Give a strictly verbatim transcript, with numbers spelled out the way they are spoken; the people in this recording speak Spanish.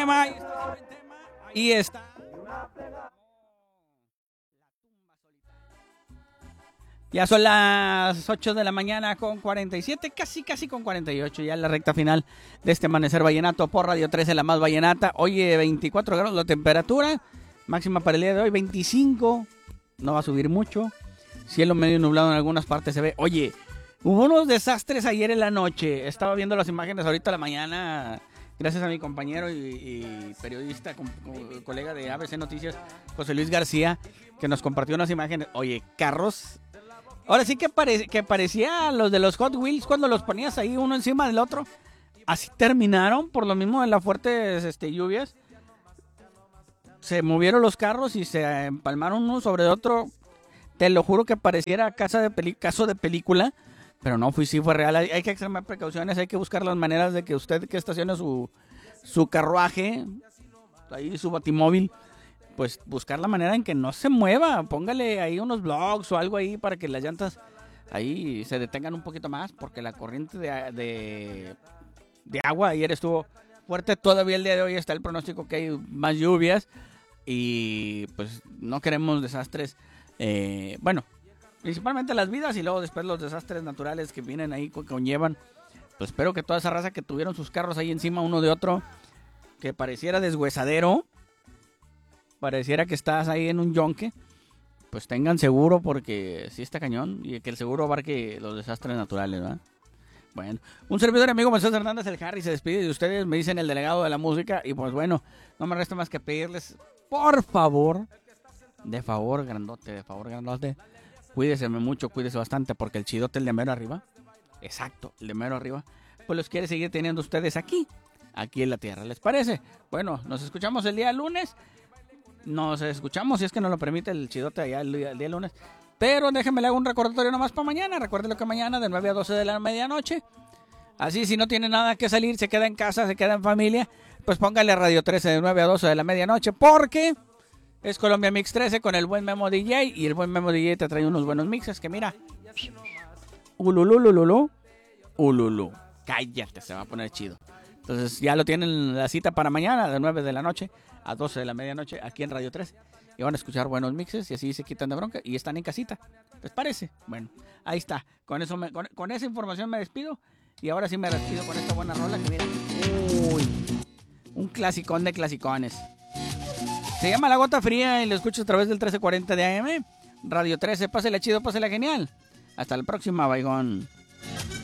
tema. Y está. Ya son las ocho de la mañana con cuarenta y siete, casi casi con cuarenta y ocho, ya en la recta final de este Amanecer Vallenato por Radio trece, la más vallenata. Oye, veinticuatro grados la temperatura, máxima para el día de hoy, veinticinco, no va a subir mucho. Cielo medio nublado en algunas partes se ve. Oye, hubo unos desastres ayer en la noche, estaba viendo las imágenes ahorita a la mañana, gracias a mi compañero y, y periodista, com, com, colega de A B C Noticias, José Luis García, que nos compartió unas imágenes. Oye, carros... Ahora sí que, pare, que parecía los de los Hot Wheels cuando los ponías ahí uno encima del otro. Así terminaron por lo mismo de las fuertes este, lluvias. Se movieron los carros y se empalmaron uno sobre otro. Te lo juro que pareciera casa de peli, caso de película. Pero no, fue, sí fue real. Hay, hay que extremar precauciones. Hay que buscar las maneras de que usted que estacione su, su carruaje, ahí su batimóvil, pues buscar la manera en que no se mueva. Póngale ahí unos blocks o algo ahí para que las llantas ahí se detengan un poquito más, porque la corriente de, de, de agua ayer estuvo fuerte. Todavía el día de hoy está el pronóstico que hay más lluvias y pues no queremos desastres. Eh, bueno, principalmente las vidas y luego después los desastres naturales que vienen ahí, que conllevan. Pues espero que toda esa raza que tuvieron sus carros ahí encima uno de otro, que pareciera deshuesadero, pareciera que estás ahí en un yonque, pues tengan seguro, porque sí está cañón, y que el seguro abarque los desastres naturales, ¿verdad? Bueno, un servidor amigo Moisés Hernández, el Harry, se despide de ustedes, me dicen el delegado de la música, y pues bueno, no me resta más que pedirles, por favor, de favor grandote, de favor grandote, cuídese mucho, cuídese bastante, porque el chidote, el de mero arriba, exacto, el de mero arriba, pues los quiere seguir teniendo ustedes aquí, aquí en la tierra, ¿les parece? Bueno, nos escuchamos el día lunes. Nos escuchamos, si es que nos lo permite el chidote allá el día, el día lunes. Pero déjenme le hago un recordatorio nomás para mañana. Recuérdenlo que mañana de nueve a doce de la medianoche. Así, si no tiene nada que salir, se queda en casa, se queda en familia, pues póngale a Radio trece de nueve a doce de la medianoche, porque es Colombia Mix trece con el buen Memo D J. Y el buen Memo D J te trae unos buenos mixes que mira. Ulululululu. Ululu. Cállate, se va a poner chido. Entonces ya lo tienen la cita para mañana de nueve de la noche a doce de la medianoche aquí en Radio trece. Y van a escuchar buenos mixes y así se quitan de bronca y están en casita. ¿Les parece? Bueno, ahí está. Con eso me, con, con esa información me despido. Y ahora sí me despido con esta buena rola que mira. Uy, un clasicón de clasicones. Se llama La Gota Fría y lo escucho a través del trece cuarenta de A M. Radio trece, pásela chido, pásela genial. Hasta la próxima, baigón.